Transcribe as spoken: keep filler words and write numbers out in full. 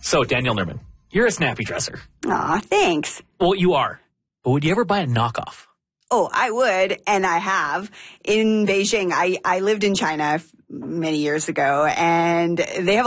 So, Danielle Nerman, you're a snappy dresser. Aw, thanks. Well, you are. But would you ever buy a knockoff? Oh, I would, and I have. In Beijing, I, I lived in China many years ago, and they have a